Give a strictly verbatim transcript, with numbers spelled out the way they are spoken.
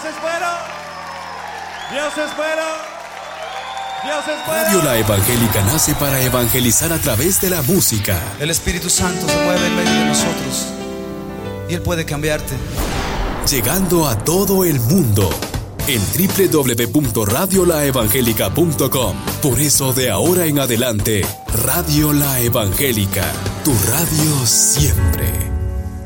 espera. Dios espera. Dios espera. Radio La Evangélica nace para evangelizar a través de la música. El Espíritu Santo se mueve en medio de nosotros y Él puede cambiarte. Llegando a todo el mundo en doble u doble u doble u punto radio la evangélica punto com. Por eso de ahora en adelante, Radio La Evangélica, tu radio siempre.